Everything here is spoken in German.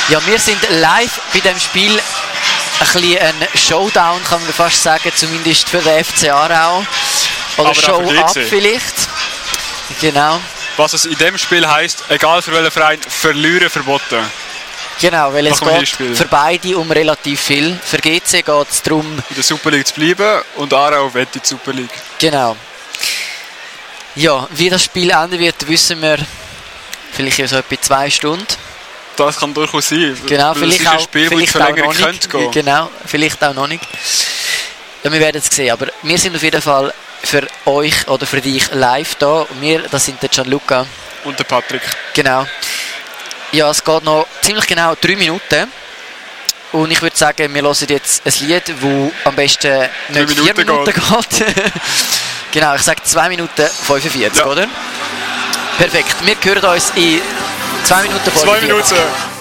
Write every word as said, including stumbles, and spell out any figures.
Ja, wir sind live bei dem Spiel. Ein bisschen ein Showdown, kann man fast sagen, zumindest für den F C Aarau. Oder Aber Show-up vielleicht. Genau. Was es in dem Spiel heisst, egal für welchen Verein, verlieren verboten. Genau, weil es Machen wir geht Spiel. für beide um relativ viel. Für G C geht es darum... In der Super League zu bleiben und Aarau will in die Super League. Genau. Ja, wie das Spiel enden wird, wissen wir vielleicht in so etwa zwei Stunden. Das kann durchaus sein. Genau, Weil vielleicht es ist ein auch, Spiel, vielleicht wo auch die Verlängerung noch nicht. könnte gehen. Genau, vielleicht auch noch nicht. Ja, wir werden es sehen, aber wir sind auf jeden Fall für euch oder für dich live da. Und wir, das sind der Gianluca. Und der Patrick. Genau. Ja, es geht noch ziemlich genau drei Minuten. Und ich würde sagen, wir hören jetzt ein Lied, das am besten nicht vier Minuten Minuten geht. Genau, ich sage zwei Minuten fünfundvierzig, ja. oder? Perfekt, wir hören uns in zwei Minuten fünfundvierzig. Zwei Minuten.